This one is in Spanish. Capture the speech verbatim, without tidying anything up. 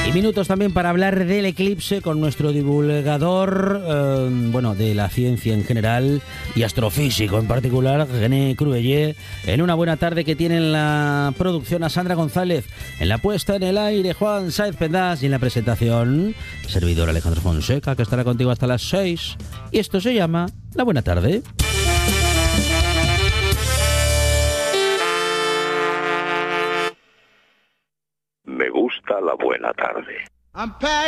Y minutos también para hablar del eclipse con nuestro divulgador, eh, bueno, de la ciencia en general y astrofísico en particular, René Cruelle. En una buena tarde que tiene en la producción a Sandra González, en la puesta en el aire Juan Sáez Pendas y en la presentación servidor Alejandro Fonseca, que estará contigo hasta las seis. Y esto se llama La Buena Tarde. Me gusta la buena tarde.